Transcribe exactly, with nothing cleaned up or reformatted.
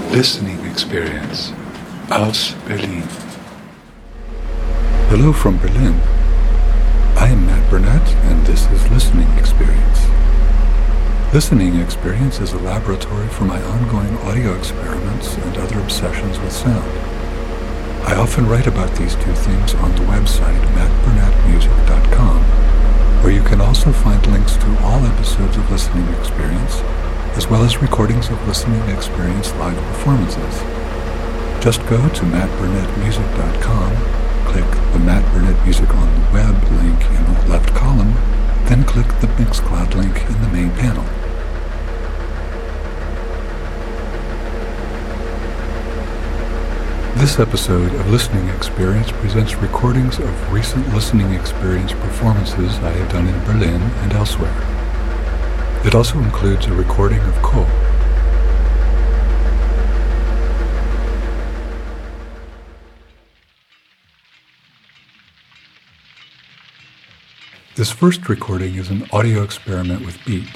Listening Experience aus Berlin. Hello from Berlin. I am Matt Burnett, and this is Listening Experience. Listening Experience is a laboratory for my ongoing audio experiments and other obsessions with sound. I often write about these two things on the website matt burnett music dot com, where you can also find links to all episodes of Listening Experience, as well as recordings of Listening Experience live performances. Just go to matt burnett music dot com, click the Matt Burnett Music on the Web link in the left column, then click the Mixcloud link in the main panel. This episode of Listening Experience presents recordings of recent Listening Experience performances I have done in Berlin and elsewhere. It also includes a recording of Ko. This first recording is an audio experiment with beats.